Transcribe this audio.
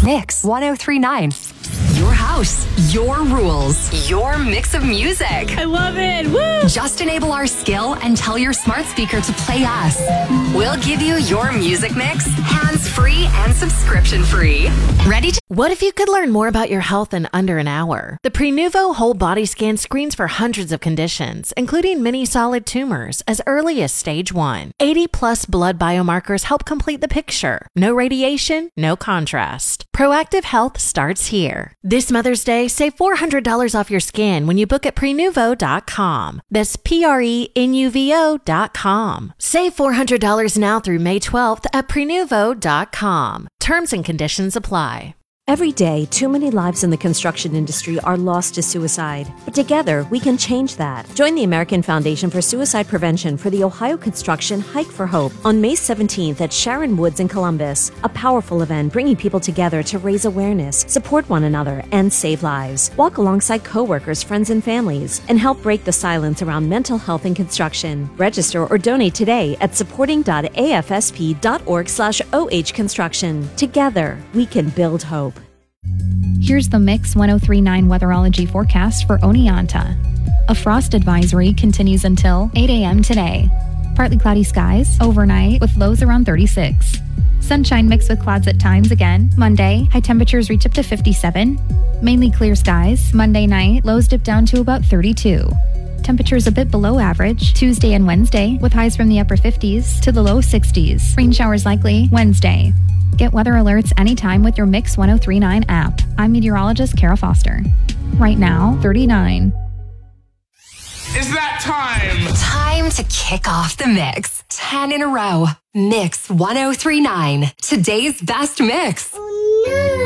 Mix 1039. Your house, your rules, your mix of music. I love it. Woo! Just enable our skill and tell your smart speaker to play us. We'll give you your music mix, hands-free and subscription-free. Ready to... What if you could learn more about your health in under an hour? The Prenuvo Whole Body Scan screens for hundreds of conditions, including many solid tumors, as early as stage 1. 80-plus blood biomarkers help complete the picture. No radiation, no contrast. Proactive health starts here. This Mother's Day, save $400 off your scan when you book at Prenuvo.com. That's Prenuvo.com. Save $400 now through May 12th at Prenuvo.com. Terms and conditions apply. Every day, too many lives in the construction industry are lost to suicide. But together, we can change that. Join the American Foundation for Suicide Prevention for the Ohio Construction Hike for Hope on May 17th at Sharon Woods in Columbus. A powerful event bringing people together to raise awareness, support one another, and save lives. Walk alongside coworkers, friends, and families, and help break the silence around mental health in construction. Register or donate today at supporting.afsp.org/OH Construction. Together, we can build hope. Here's the Mix 1039 weatherology forecast for Oneonta. A frost advisory continues until 8 a.m. today. Partly cloudy skies overnight with lows around 36. Sunshine mixed with clouds at times again. Monday, high temperatures reach up to 57. Mainly clear skies. Monday night, lows dip down to about 32. Temperatures a bit below average Tuesday and Wednesday, with highs from the upper 50s to the low 60s. Rain showers likely Wednesday. Get weather alerts anytime with your Mix 1039 app. I'm meteorologist Kara Foster. Right now, 39. It's that time! Time to kick off the mix. 10 in a row. Mix 1039. Today's best mix. Oh, no.